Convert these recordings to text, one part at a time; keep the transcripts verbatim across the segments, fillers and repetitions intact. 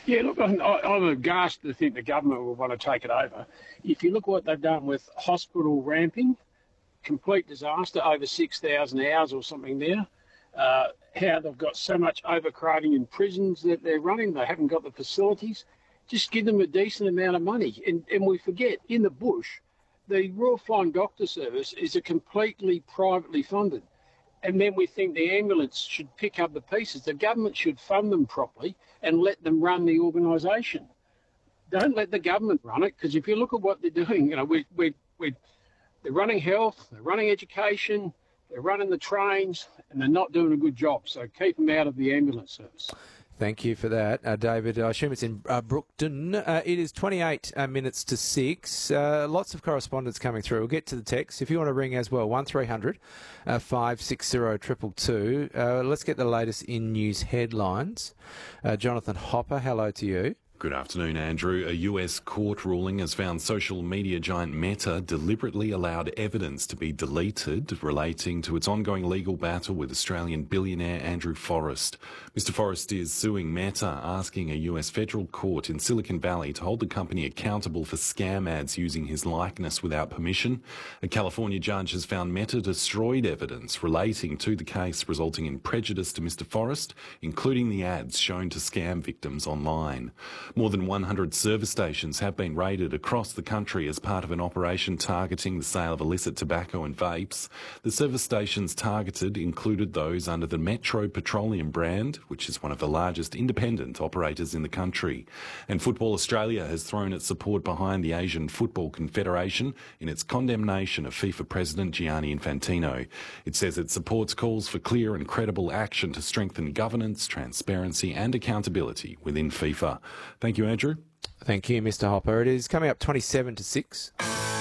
Yeah, look, I'm, I'm aghast to think the government will want to take it over. If you look what they've done with hospital ramping, complete disaster, over six thousand hours or something there. Uh, how they've got so much overcrowding in prisons that they're running, they haven't got the facilities. Just give them a decent amount of money. And, and we forget, in the bush, the Royal Flying Doctor Service is a completely privately funded. And then we think the ambulance should pick up the pieces. The government should fund them properly and let them run the organisation. Don't let the government run it, because if you look at what they're doing, you know, we, we, we, they're running health, they're running education, they're running the trains, and they're not doing a good job. So keep them out of the ambulance service. Thank you for that, uh, David. I assume it's in uh, Brookton. Uh, it is twenty-eight uh, minutes to six. Uh, lots of correspondence coming through. We'll get to the text. If you want to ring as well, one three hundred five six zero two two two. Uh, let's get the latest in news headlines. Uh, Jonathan Hopper, hello to you. Good afternoon, Andrew. A U S court ruling has found social media giant Meta deliberately allowed evidence to be deleted relating to its ongoing legal battle with Australian billionaire Andrew Forrest. Mister Forrest is suing Meta, asking a U S federal court in Silicon Valley to hold the company accountable for scam ads using his likeness without permission. A California judge has found Meta destroyed evidence relating to the case, resulting in prejudice to Mister Forrest, including the ads shown to scam victims online. More than one hundred service stations have been raided across the country as part of an operation targeting the sale of illicit tobacco and vapes. The service stations targeted included those under the Metro Petroleum brand, which is one of the largest independent operators in the country. And Football Australia has thrown its support behind the Asian Football Confederation in its condemnation of FIFA President Gianni Infantino. It says it supports calls for clear and credible action to strengthen governance, transparency and accountability within FIFA. Thank you, Andrew. Thank you, Mister Hopper. It is coming up twenty-seven to six.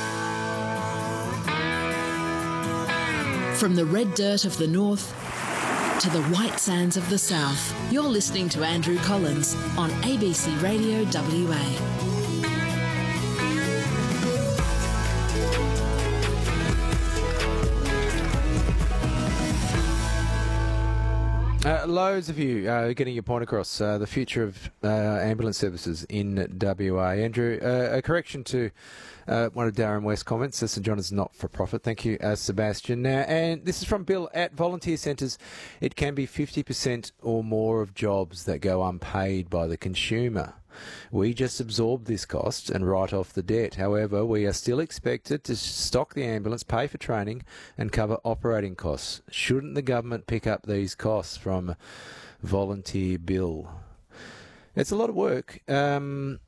From the red dirt of the north to the white sands of the south, you're listening to Andrew Collins on A B C Radio W A. Uh, loads of you uh, getting your point across. Uh, the future of uh, ambulance services in W A. Andrew, uh, a correction to uh, one of Darren West's comments. St John is not for profit. Thank you, uh, Sebastian. Now, and this is from Bill. At volunteer centres, it can be fifty percent or more of jobs that go unpaid by the consumer. We just absorb this cost and write off the debt. However, we are still expected to stock the ambulance, pay for training and cover operating costs. Shouldn't the government pick up these costs from Volunteer Bill? It's a lot of work. Um,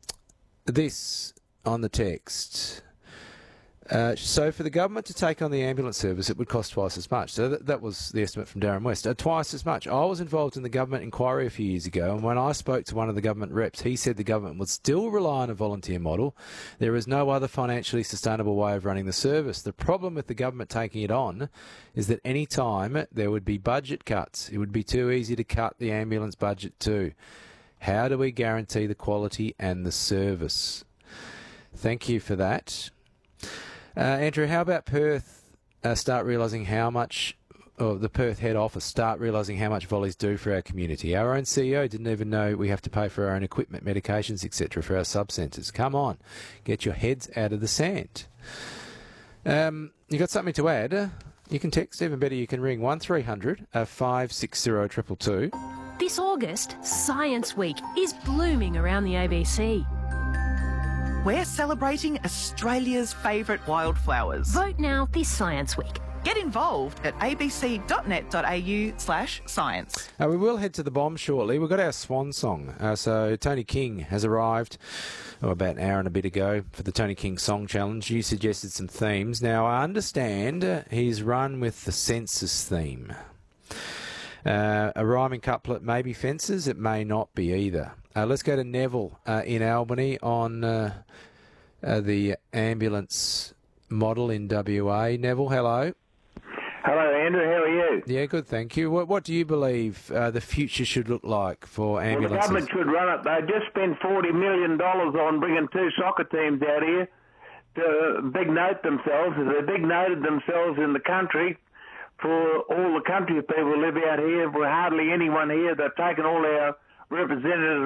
this on the text. Uh, so for the government to take on the ambulance service, it would cost twice as much. So that, that was the estimate from Darren West. Uh, twice as much. I was involved in the government inquiry a few years ago, and when I spoke to one of the government reps, he said the government would still rely on a volunteer model. There is no other financially sustainable way of running the service. The problem with the government taking it on is that any time there would be budget cuts. It would be too easy to cut the ambulance budget too. How do we guarantee the quality and the service? Thank you for that. Uh, Andrew, how about Perth uh, start realising how much, or the Perth head office start realising how much volleys do for our community? Our own C E O didn't even know we have to pay for our own equipment, medications, et cetera for our sub-centres. Come on, get your heads out of the sand. Um, you got something to add? You can text, even better, you can ring one three hundred five six zero two two two. This August, Science Week is blooming around the A B C. We're celebrating Australia's favourite wildflowers. Vote now this Science Week. Get involved at abc.net.au slash science. Uh, we will head to the bomb shortly. We've got our swan song. Uh, so Tony King has arrived oh, about an hour and a bit ago for the Tony King Song Challenge. You suggested some themes. Now, I understand uh, he's run with the census theme. Uh, a rhyming couplet may be fences, it may not be either. Uh, let's go to Neville uh, in Albany on uh, uh, the ambulance model in W A. Neville, hello. Hello, Andrew. How are you? Yeah, good, thank you. What, what do you believe uh, the future should look like for ambulances? Well, the government should run it. They just spent forty million dollars on bringing two soccer teams out here to big note themselves. They big noted themselves in the country for all the country people who live out here. We're hardly anyone here. They've taken all our representatives